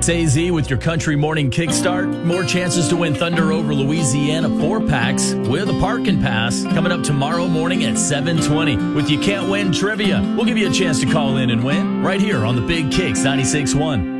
KXAZ with your Country Morning Kickstart. More chances to win Thunder over Louisiana 4-packs with a parking pass coming up tomorrow morning at 7:20 with You Can't Win Trivia. We'll give you a chance to call in and win right here on the Big Kicks 96.1.